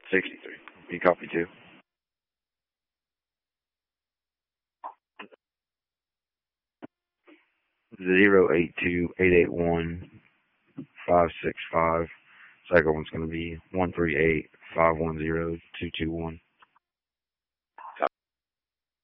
63. You copy too? 082-881-565. Second one's going to be 138-510-221.